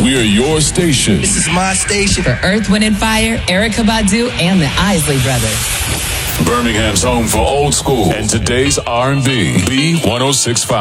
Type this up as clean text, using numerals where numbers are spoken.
we're your station. This is my station. For Earth, Wind, and Fire, Erykah Badu, and the Isley Brothers. Birmingham's home for old school and today's R&B. B 106.5.